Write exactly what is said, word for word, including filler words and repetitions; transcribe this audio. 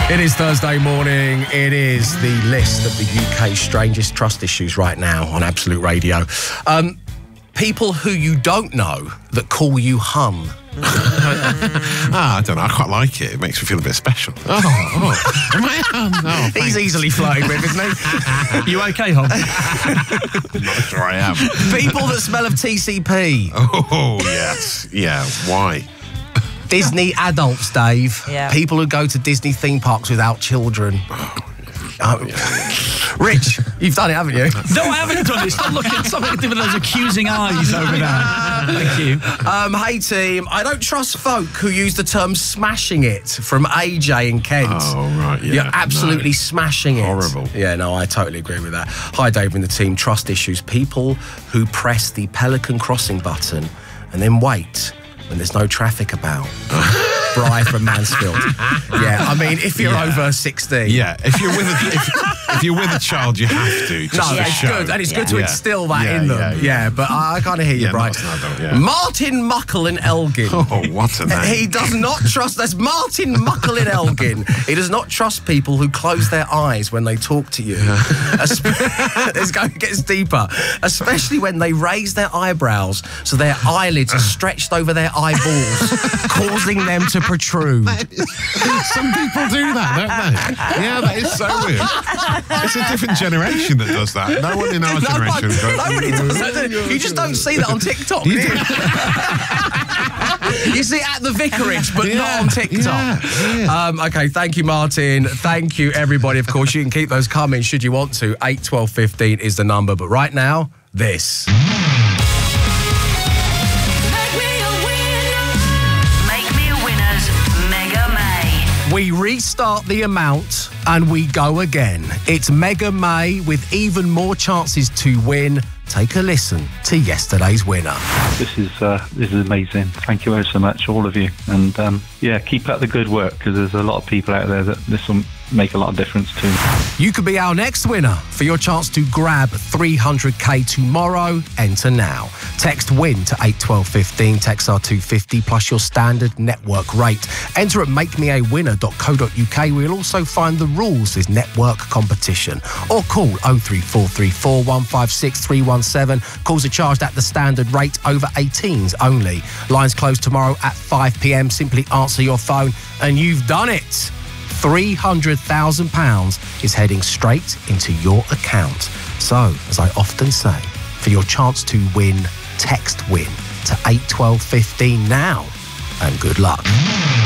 It is Thursday morning. It is the list of the U K's strangest trust issues right now on Absolute Radio. Um, people who you don't know that call you hun. ah, I don't know. I quite like it. It makes me feel a bit special. Oh, oh. Am I hun? Oh, He's easily flirted with, isn't he? You okay, Hon? I'm not sure I am. People that smell of T C P. Oh, yes. Yeah, why? Disney adults, Dave. Yeah. People who go to Disney theme parks without children. Oh, Rich, you've done it, haven't you? No, I haven't done it. Stop looking. Stop looking with those accusing eyes over there. Thank you. Um, hey, team. I don't trust folk who use the term smashing it from A J in Kent. Oh, right, yeah. You're absolutely no. smashing it. Horrible. Yeah, no, I totally agree with that. Hi, Dave and the team. Trust issues. People who press the Pelican Crossing button and then wait when there's no traffic about. Bri from Mansfield. Yeah, I mean, if you're Yeah. over sixteen. Yeah, if you're with a, if, if you're with a child, you have to. Just No, for it's show. good, and it's good to Yeah. instill that Yeah, in them. yeah, Yeah, yeah. but I, I kind of hear you, Yeah, Brian. not an adult, yeah. Martin Muckle in Elgin. Oh, what a name. He does not trust. That's Martin Muckle in Elgin. He does not trust people who close their eyes when they talk to you. Espe- Let's go. It gets deeper. Especially when they raise their eyebrows so their eyelids are stretched over their eyeballs, causing them to protrude. Some people do that, don't they? Yeah, that is so weird. It's a different generation that does that. No one in our No generation one, goes, nobody does that. You just don't see that on TikTok. do You, you see it at the vicarage, but Yeah, not on TikTok. yeah, yeah. Um, okay, thank you, Martin. Thank you, everybody. Of course, you can keep those coming should you want to. eight, twelve, fifteen is the number. But right now, this. We restart the amount and we go again. It's Mega May with even more chances to win. Take a listen to yesterday's winner. This is uh, this is amazing. Thank you very so much, all of you. And um, yeah, keep up the good work because there's a lot of people out there that this will make a lot of difference to. You could be our next winner for your chance to grab three hundred k tomorrow. Enter now. Text WIN to eight twelve fifteen. Text R two fifty plus your standard network rate. Enter at make me a winner dot co dot uk. We'll also find the rules of this network competition. Or call oh three four three four, one five six, three one seven. Calls are charged at the standard rate, over eighteens only. Lines closed tomorrow at five p m. Simply answer your phone and you've done it. three hundred thousand pounds is heading straight into your account. So, as I often say, for your chance to win, text WIN to eight twelve fifteen now. And good luck.